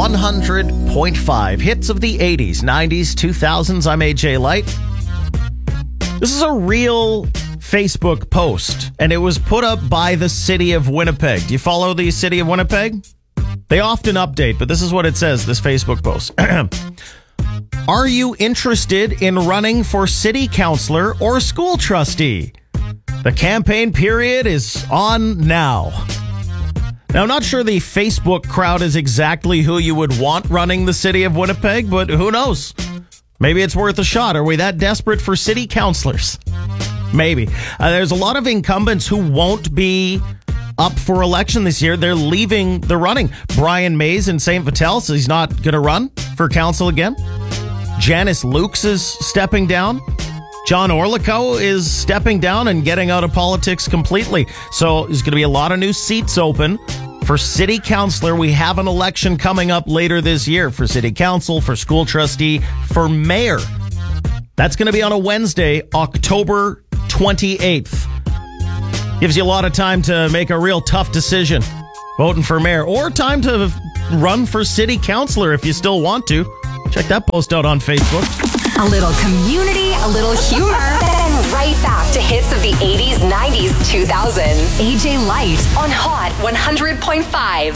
100.5. Hits of the 80s, 90s, 2000s. I'm AJ Light. This is a real Facebook post, and it was put up by the city of Winnipeg. Do you follow the city of Winnipeg? They often update, but this is what it says, this Facebook post. Are you interested in running for city councillor or school trustee? The campaign period is on now. Now, I'm not sure the Facebook crowd is exactly who you would want running the city of Winnipeg, but who knows? Maybe it's worth a shot. Are we that desperate for city councillors? Maybe. There's a lot of incumbents who won't be up for election this year. They're leaving the running. Brian Mays in St. Vital says he's not going to run for council again. Janice Lukes is stepping down. John Orlikow is stepping down and getting out of politics completely. So there's going to be a lot of new seats open for city councillor. We have an election coming up later this year for city council, for school trustee, for mayor. That's going to be on a Wednesday, October 28th. Gives you a lot of time to make a real tough decision voting for mayor, or time to run for city councillor if you still want to. Check that post out on Facebook. A little community, a little humor, then right back to hits of the 80s, 90s, 2000s. AJ Light on Hot 100.5.